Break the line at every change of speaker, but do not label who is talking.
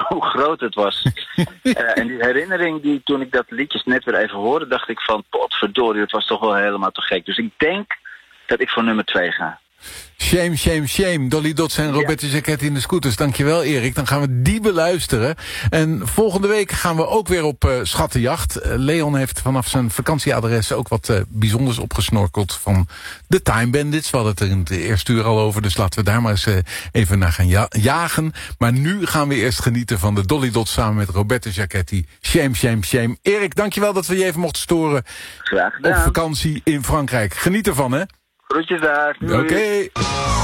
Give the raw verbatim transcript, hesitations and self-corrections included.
hoe groot het was. uh, en die herinnering, die toen ik dat liedjes net weer even hoorde, dacht ik van, potverdorie, het was toch wel helemaal te gek. Dus ik denk dat ik voor nummer twee ga.
Shame, shame, shame. Dolly Dots en Roberto Giachetti in de Scooters. Dankjewel, Erik. Dan gaan we die beluisteren. En volgende week gaan we ook weer op uh, schattenjacht. Uh, Leon heeft vanaf zijn vakantieadres ook wat uh, bijzonders opgesnorkeld van de Time Bandits. We hadden het er in het eerste uur al over, dus laten we daar maar eens uh, even naar gaan ja- jagen. Maar nu gaan we eerst genieten van de Dolly Dots samen met Roberto Giachetti. Shame, shame, shame. Erik, dankjewel dat we je even mochten storen.
Graag gedaan.
Op vakantie in Frankrijk. Geniet ervan, hè?
Groetjes daar.
Oké. Okay.